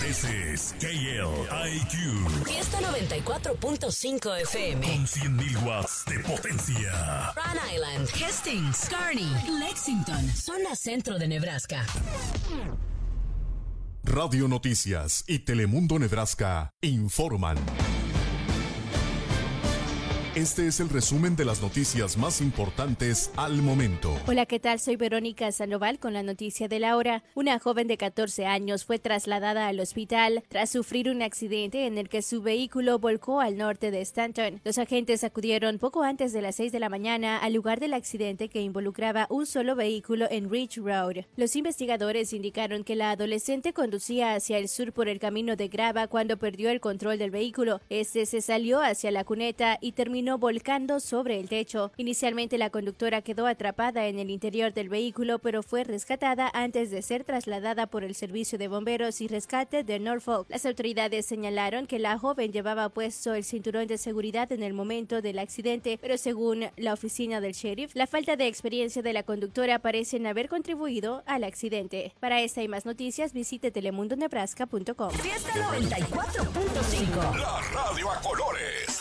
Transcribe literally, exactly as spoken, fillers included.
Ese es K L I Q. Fiesta noventa y cuatro punto cinco F M. Con cien mil watts de potencia. Rhode Island, Hastings, Kearney, Lexington, zona centro de Nebraska. Radio Noticias y Telemundo Nebraska informan. Este es el resumen de las noticias más importantes al momento. Hola, ¿qué tal? Soy Verónica Sandoval con la noticia de la hora. Una joven de catorce años fue trasladada al hospital tras sufrir un accidente en el que su vehículo volcó al norte de Stanton. Los agentes acudieron poco antes de las seis de la mañana al lugar del accidente que involucraba un solo vehículo en Ridge Road. Los investigadores indicaron que la adolescente conducía hacia el sur por el camino de grava cuando perdió el control del vehículo. Este se salió hacia la cuneta y terminó volcando sobre el techo. Inicialmente la conductora quedó atrapada en el interior del vehículo, pero fue rescatada antes de ser trasladada por el Servicio de Bomberos y Rescate de Norfolk. Las autoridades señalaron que la joven llevaba puesto el cinturón de seguridad en el momento del accidente, pero según la oficina del sheriff, la falta de experiencia de la conductora parecen haber contribuido al accidente. Para esta y más noticias, visite telemundo nebraska punto com. Fiesta noventa y cuatro punto cinco. La radio a colores.